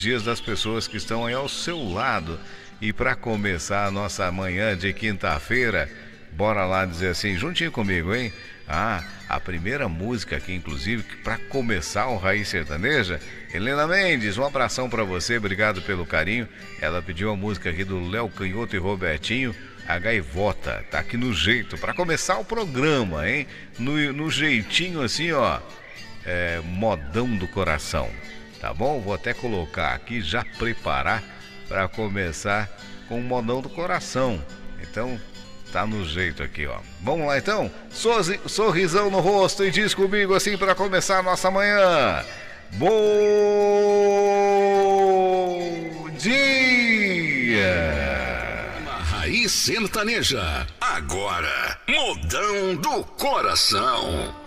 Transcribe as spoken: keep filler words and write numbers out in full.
dias das pessoas que estão aí ao seu lado. E para começar a nossa manhã de quinta-feira, bora lá dizer assim, juntinho comigo, hein? Ah, a primeira música aqui, inclusive, para começar o Raiz Sertaneja, Helena Mendes, um abração para você, obrigado pelo carinho. Ela pediu a música aqui do Léo Canhoto e Robertinho, A Gaivota, tá aqui no jeito, para começar o programa, hein? No, no jeitinho assim, ó, é, modão do coração, tá bom? Vou até colocar aqui, já preparar para começar com o modão do coração. Então, tá no jeito aqui, ó. Vamos lá então? Sorrisão no rosto e diz comigo assim para começar a nossa manhã. Bom dia! Na Raiz Sertaneja, agora, modão do coração.